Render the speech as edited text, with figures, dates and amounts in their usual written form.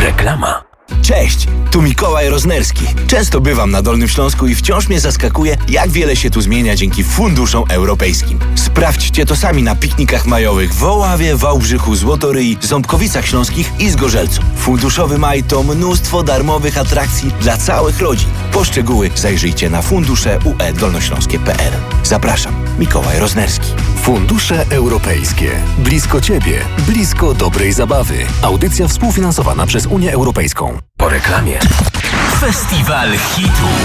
Reklama. Cześć, tu Mikołaj Roznerski. Często bywam na Dolnym Śląsku i wciąż mnie zaskakuje, jak wiele się tu zmienia dzięki funduszom europejskim. Sprawdźcie to sami na piknikach majowych w Oławie, Wałbrzychu, Złotoryi, Ząbkowicach Śląskich i Zgorzelcu. Funduszowy maj to mnóstwo darmowych atrakcji dla całych rodzin. Po szczegóły zajrzyjcie na fundusze.ue-dolnośląskie.pl. Zapraszam, Mikołaj Roznerski. Fundusze europejskie. Blisko Ciebie, blisko dobrej zabawy. Audycja współfinansowana przez Unię Europejską. Po reklamie. Festiwal hitów.